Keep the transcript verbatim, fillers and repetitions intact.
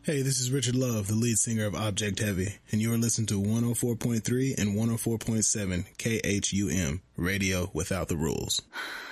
Hey, this is Richard Love, the lead singer of Object Heavy, and you are listening to one oh four point three and one oh four point seven K H U M, Radio Without the Rules.